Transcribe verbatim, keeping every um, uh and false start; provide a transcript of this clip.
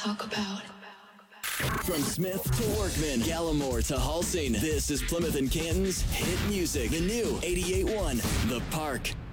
talk about. From Smith to Workman, Gallimore to Halsing, this is Plymouth and Canton's hit music. The new eighty-eight point one, The Park.